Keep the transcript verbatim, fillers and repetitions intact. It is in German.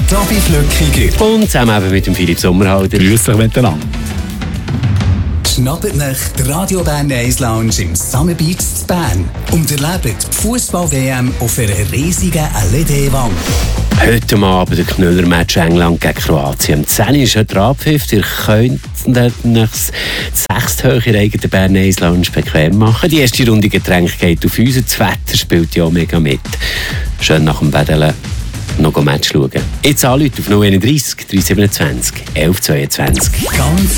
Tobi Flückiger. Und zusammen eben mit dem Philipp Sommerhalder. Grüß euch miteinander. Schnappt nach der Radio Bern Ice Lounge im Summer Beach zu Bern und erlebt die Fußball-W M auf einer riesigen L E D-Wand. Heute Abend der Knüller-Match England gegen Kroatien. Um zehn Uhr ist heute der Abpfiff. Ihr könnt das sechsthöhe in der eigenen Bern Ice Lounge bequem machen. Die erste Runde Getränke geht auf uns. Das Wetter spielt ja mega mit. Schön nach dem Betteln noch ein Match schauen. Jetzt anrufen auf null eins drei drei zwei sieben elf zweiundzwanzig. Ganz